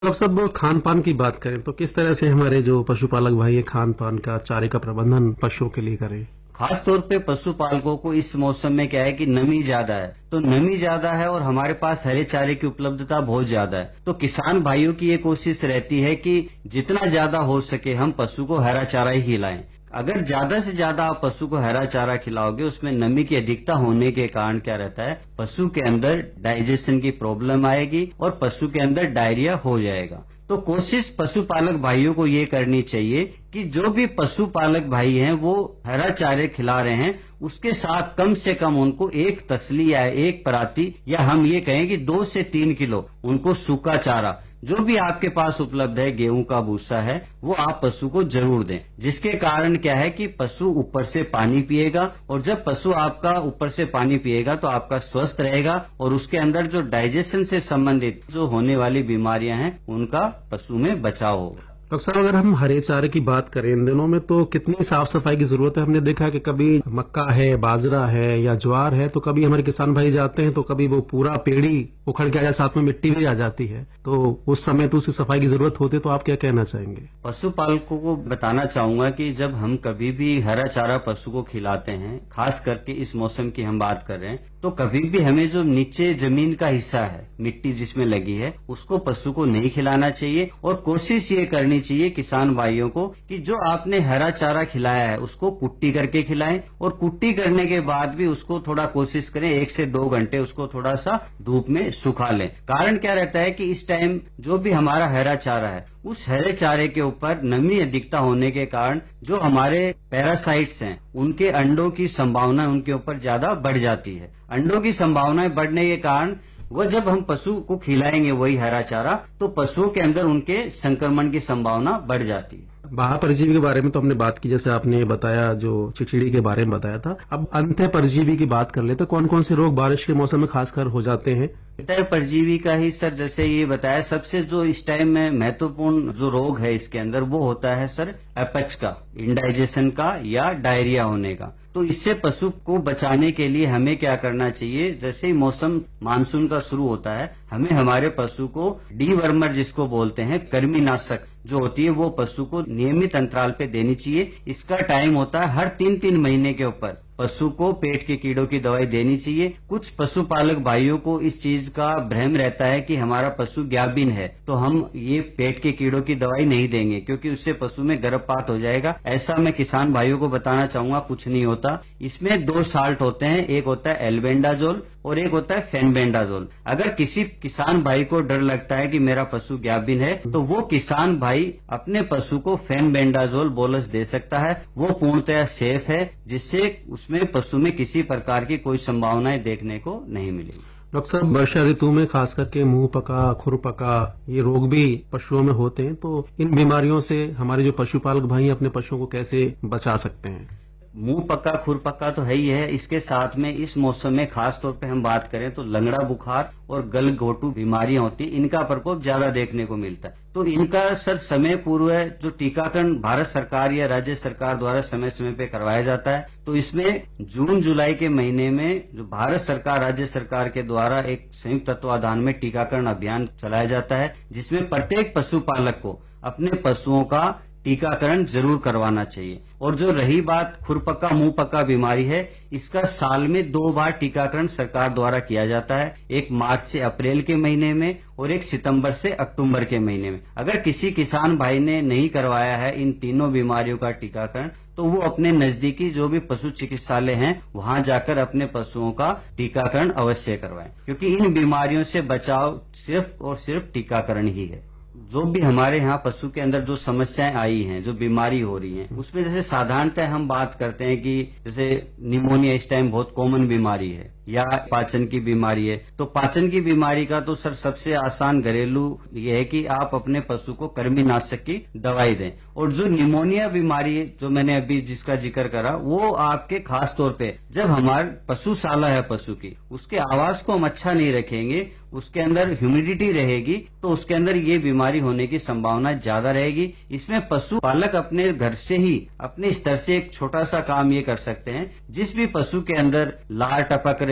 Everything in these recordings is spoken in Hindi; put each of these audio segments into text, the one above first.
डॉक्टर साहब, खान पान की बात करें तो किस तरह से हमारे जो पशुपालक भाई है खान पान का, चारे का प्रबंधन पशुओं के लिए करें? खास तौर पे पशुपालकों को इस मौसम में क्या है कि नमी ज्यादा है, तो नमी ज्यादा है और हमारे पास हरे चारे की उपलब्धता बहुत ज्यादा है। तो किसान भाइयों की ये कोशिश रहती है कि जितना ज्यादा हो सके हम पशु को हरा चारा ही खिलाएं। अगर ज्यादा से ज्यादा आप पशु को हरा चारा खिलाओगे, उसमें नमी की अधिकता होने के कारण क्या रहता है, पशु के अंदर डाइजेशन की प्रॉब्लम आएगी और पशु के अंदर डायरिया हो जाएगा। तो कोशिश पशुपालक भाइयों को ये करनी चाहिए कि जो भी पशुपालक भाई हैं वो हरा चारे खिला रहे हैं, उसके साथ कम से कम उनको एक तसली या एक पराती या हम ये कहें कि 2 से 3 किलो उनको सूखा चारा जो भी आपके पास उपलब्ध है, गेहूं का भूसा है, वो आप पशु को जरूर दें। जिसके कारण क्या है कि पशु ऊपर से पानी पिएगा और जब पशु आपका ऊपर से पानी पिएगा तो आपका स्वस्थ रहेगा और उसके अंदर जो डाइजेशन से संबंधित जो होने वाली बीमारियां हैं उनका पशु में बचाव होगा। डॉक्टर साहब, अगर हम हरे चारे की बात करें इन दिनों में तो कितनी साफ सफाई की जरूरत है? हमने देखा कि कभी मक्का है, बाजरा है या ज्वार है, तो कभी हमारे किसान भाई जाते हैं तो कभी वो पूरा पेड़ी उखड़ के आ जाए, साथ में मिट्टी भी आ जाती है, तो उस समय तो उसकी सफाई की जरूरत होती है। तो आप क्या कहना चाहेंगे? पशुपालकों को बताना चाहूंगा कि जब हम कभी भी हरा चारा पशु को खिलाते हैं, खास करके इस मौसम की हम बात कर रहे हैं, तो कभी भी हमें जो नीचे जमीन का हिस्सा है, मिट्टी जिसमें लगी है, उसको पशु को नहीं खिलाना चाहिए। और कोशिश ये करनी चाहिए किसान भाइयों को कि जो आपने हरा चारा खिलाया है उसको कुट्टी करके खिलाएं और कुट्टी करने के बाद भी उसको थोड़ा कोशिश करें 1 से 2 घंटे उसको थोड़ा सा धूप में सुखा लें। कारण क्या रहता है कि इस टाइम जो भी हमारा हरा चारा है, उस हरे चारे के ऊपर नमी अधिकता होने के कारण जो हमारे पैरासाइट्स हैं उनके अंडों की संभावना उनके ऊपर ज्यादा बढ़ जाती है। अंडों की संभावनाएं बढ़ने के कारण वह जब हम पशु को खिलाएंगे वही हरा चारा, तो पशुओं के अंदर उनके संक्रमण की संभावना बढ़ जाती है। बाह्य परजीवी के बारे में तो हमने बात की, जैसे आपने बताया जो चिड़चिड़ी के बारे में बताया था। अब अंतः परजीवी की बात कर लेते, कौन कौन से रोग बारिश के मौसम में खासकर हो जाते हैं? अंतः परजीवी का ही सर जैसे ये बताया, सबसे जो इस टाइम में महत्वपूर्ण जो रोग है इसके अंदर वो होता है सर एपेच का, इंडाइजेशन का या डायरिया होने का। तो इससे पशु को बचाने के लिए हमें क्या करना चाहिए, जैसे ही मौसम मानसून का शुरू होता है, हमें हमारे पशु को डीवर्मर जिसको बोलते हैं, कृमिनाशक जो होती है वो पशु को नियमित अंतराल पे देनी चाहिए। इसका टाइम होता है हर 3-3 महीने के ऊपर पशु को पेट के कीड़ों की दवाई देनी चाहिए। कुछ पशुपालक भाइयों को इस चीज का भ्रम रहता है कि हमारा पशु ग्याबिन है तो हम ये पेट के कीड़ों की दवाई नहीं देंगे क्योंकि उससे पशु में गर्भपात हो जाएगा। ऐसा मैं किसान भाइयों को बताना चाहूंगा, कुछ नहीं होता। इसमें 2 साल्ट होते हैं, एक होता है एल्बेंडाजोल और एक होता है फेनबेंडाजोल। अगर किसी किसान भाई को डर लगता है कि मेरा पशु ग्याबिन है तो वो किसान भाई अपने पशु को फेनबेंडाजोल बोलस दे सकता है। वो पूर्णतः सेफ है, जिससे उसमें पशु में किसी प्रकार की कोई संभावनाएं देखने को नहीं मिलेगी। डॉक्टर साहब, वर्षा ऋतु में खास करके मुंह पका, खुर पका ये रोग भी पशुओं में होते हैं, तो इन बीमारियों से हमारे जो पशुपालक भाई अपने पशुओं को कैसे बचा सकते हैं? मुंह पक्का खुर पक्का तो है ही है, इसके साथ में इस मौसम में खास तौर पे हम बात करें तो लंगड़ा बुखार और गलघोटू बीमारियां होती हैं, इनका प्रकोप ज्यादा देखने को मिलता है। तो इनका सर समय पूर्व जो टीकाकरण भारत सरकार या राज्य सरकार द्वारा समय समय पे करवाया जाता है, तो इसमें जून जुलाई के महीने में जो भारत सरकार राज्य सरकार के द्वारा एक संयुक्त तत्वाधान में टीकाकरण अभियान चलाया जाता है, जिसमें प्रत्येक पशुपालक को अपने पशुओं का टीकाकरण जरूर करवाना चाहिए। और जो रही बात खुरपक्का मुंह पक्का बीमारी है, इसका साल में 2 बार टीकाकरण सरकार द्वारा किया जाता है, एक मार्च से अप्रैल के महीने में और एक सितंबर से अक्टूबर के महीने में। अगर किसी किसान भाई ने नहीं करवाया है इन तीनों बीमारियों का टीकाकरण, तो वो अपने नजदीकी जो भी पशु चिकित्सालय हैं वहां जाकर अपने पशुओं का टीकाकरण अवश्य करवाएं, क्योंकि इन बीमारियों से बचाव सिर्फ और सिर्फ टीकाकरण ही है। जो भी हमारे यहाँ पशु के अंदर जो समस्याएं आई हैं, जो बीमारी हो रही हैं, उसमें जैसे साधारणतः हम बात करते हैं कि जैसे निमोनिया इस टाइम बहुत कॉमन बीमारी है या पाचन की बीमारी है। तो पाचन की बीमारी का तो सर सबसे आसान घरेलू ये है कि आप अपने पशु को कृमिनाशक की दवाई दें। और जो निमोनिया बीमारी है जो मैंने अभी जिसका जिक्र करा, वो आपके खास तौर पे जब हमारे पशुशाला है पशु की, उसके आवास को हम अच्छा नहीं रखेंगे, उसके अंदर ह्यूमिडिटी रहेगी, तो उसके अंदर ये बीमारी होने की संभावना ज्यादा रहेगी। इसमें पशुपालक अपने घर से ही अपने स्तर से एक छोटा सा काम ये कर सकते हैं, जिस भी पशु के अंदर लार टपक रही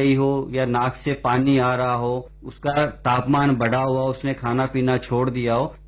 गई हो या नाक से पानी आ रहा हो, उसका तापमान बढ़ा हुआ, उसने खाना पीना छोड़ दिया हो,